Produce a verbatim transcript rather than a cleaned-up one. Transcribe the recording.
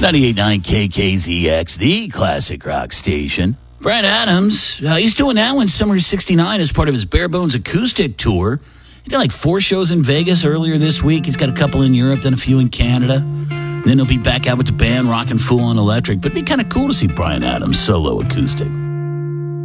ninety-eight point nine K K Z X, the classic rock station. Bryan Adams, uh, he's doing that one, Summer sixty-nine, as part of his Bare Bones acoustic tour. He did like four shows in Vegas earlier this week. He's got a couple in Europe, then a few in Canada. And then he'll be back out with the band, rocking Full on Electric. But it'd be kind of cool to see Bryan Adams solo acoustic.